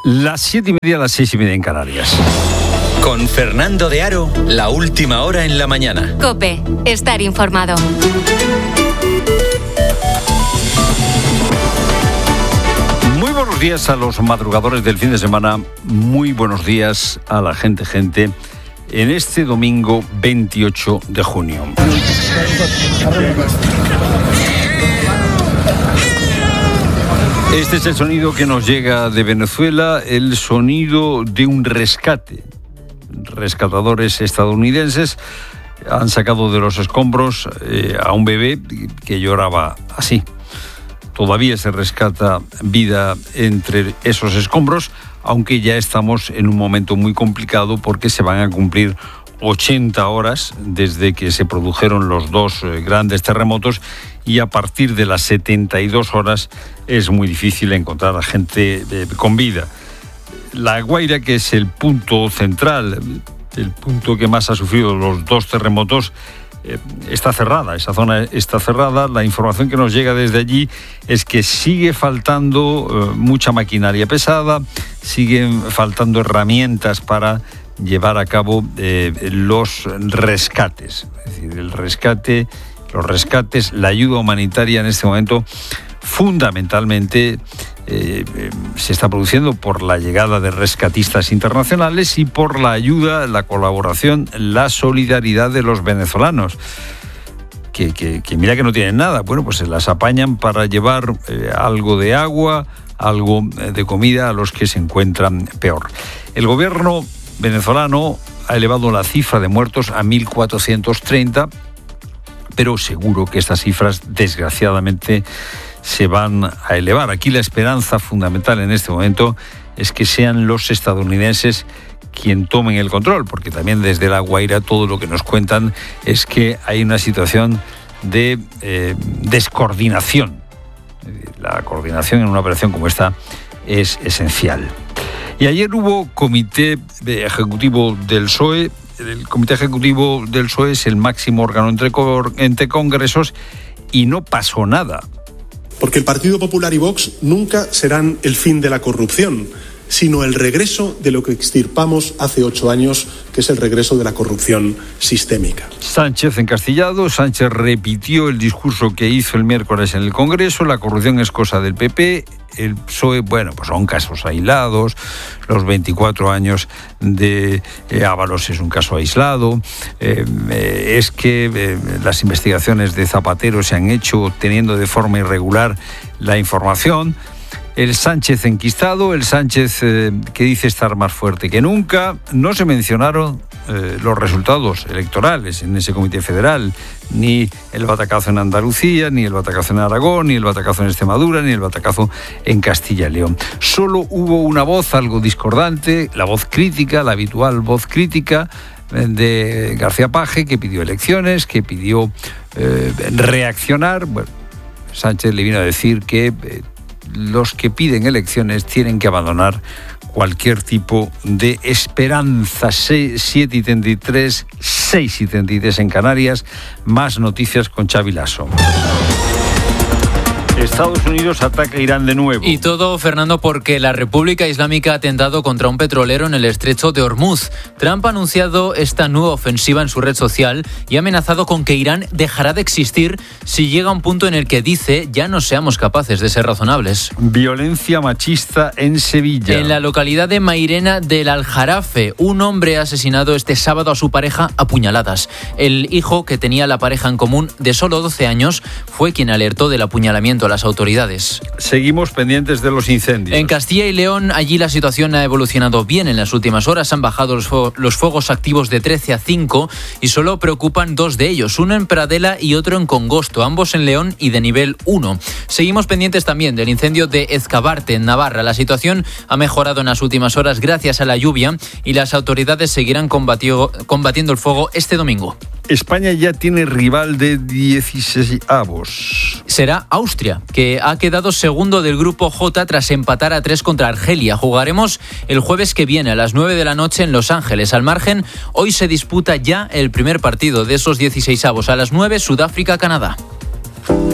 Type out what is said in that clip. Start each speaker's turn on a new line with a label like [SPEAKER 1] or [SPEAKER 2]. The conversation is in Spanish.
[SPEAKER 1] Las 7:30, las 6:30 en Canarias.
[SPEAKER 2] Con Fernando de Aro, la última hora en la mañana.
[SPEAKER 3] COPE, estar informado.
[SPEAKER 1] Muy buenos días a los madrugadores del fin de semana. Muy buenos días a la gente en este domingo 28 de junio. Este es el sonido que nos llega de Venezuela, el sonido de un rescate. Rescatadores estadounidenses han sacado de los escombros a un bebé que lloraba así. Todavía se rescata vida entre esos escombros, aunque ya estamos en un momento muy complicado porque se van a cumplir 80 horas desde que se produjeron los dos grandes terremotos y a partir de las 72 horas es muy difícil encontrar a gente con vida. La Guaira, que es el punto central, el punto que más ha sufrido los dos terremotos, está cerrada, esa zona está cerrada. La información que nos llega desde allí es que sigue faltando mucha maquinaria pesada, siguen faltando herramientas para llevar a cabo los rescates. Es decir, los rescates, la ayuda humanitaria en este momento fundamentalmente se está produciendo por la llegada de rescatistas internacionales y por la ayuda, la colaboración, la solidaridad de los venezolanos. Que mira que no tienen nada, bueno, pues se las apañan para llevar algo de agua, algo de comida a los que se encuentran peor. El gobierno venezolano ha elevado la cifra de muertos a 1.430, pero seguro que estas cifras, desgraciadamente, se van a elevar. Aquí la esperanza fundamental en este momento es que sean los estadounidenses quien tomen el control, porque también desde La Guaira todo lo que nos cuentan es que hay una situación de descoordinación. La coordinación en una operación como esta es esencial. Y ayer hubo comité ejecutivo del PSOE. El comité ejecutivo del PSOE es el máximo órgano entre congresos y no pasó nada.
[SPEAKER 4] Porque el Partido Popular y Vox nunca serán el fin de la corrupción, sino el regreso de lo que extirpamos hace 8 años, que es el regreso de la corrupción sistémica.
[SPEAKER 1] Sánchez encastillado. Sánchez repitió el discurso que hizo el miércoles en el Congreso: la corrupción es cosa del PP. El PSOE, bueno, pues son casos aislados. Los 24 años de Ábalos es un caso aislado. Es que las investigaciones de Zapatero se han hecho obteniendo de forma irregular la información. El Sánchez enquistado, el Sánchez que dice estar más fuerte que nunca. No se mencionaron los resultados electorales en ese comité federal, ni el batacazo en Andalucía, ni el batacazo en Aragón, ni el batacazo en Extremadura, ni el batacazo en Castilla y León. Solo hubo una voz algo discordante, la voz crítica, la habitual voz crítica de García Page, que pidió elecciones, que pidió reaccionar. Bueno, Sánchez le vino a decir que los que piden elecciones tienen que abandonar cualquier tipo de esperanza. 7:33, 6:33 en Canarias. Más noticias con Xavi Lasso. Estados Unidos ataca a Irán de nuevo.
[SPEAKER 5] Y todo, Fernando, porque la República Islámica ha atentado contra un petrolero en el estrecho de Hormuz. Trump ha anunciado esta nueva ofensiva en su red social y ha amenazado con que Irán dejará de existir si llega a un punto en el que dice ya no seamos capaces de ser razonables.
[SPEAKER 1] Violencia machista en Sevilla.
[SPEAKER 5] En la localidad de Mairena del Aljarafe, un hombre ha asesinado este sábado a su pareja a puñaladas. El hijo, que tenía la pareja en común de solo 12 años, fue quien alertó del apuñalamiento a las autoridades.
[SPEAKER 1] Seguimos pendientes de los incendios.
[SPEAKER 5] En Castilla y León, allí la situación ha evolucionado bien en las últimas horas. Han bajado los fuegos activos de 13 a 5 y solo preocupan 2 de ellos, uno en Pradela y otro en Congosto, ambos en León y de nivel 1. Seguimos pendientes también del incendio de Ezcabarte, en Navarra. La situación ha mejorado en las últimas horas gracias a la lluvia y las autoridades seguirán combatiendo el fuego este domingo.
[SPEAKER 1] España ya tiene rival de 16avos.
[SPEAKER 5] Será Austria, que ha quedado segundo del grupo J tras empatar a 3 contra Argelia. Jugaremos el jueves que viene a las 9 de la noche en Los Ángeles. Al margen, hoy se disputa ya el primer partido de esos 16avos. A las 9, Sudáfrica-Canadá.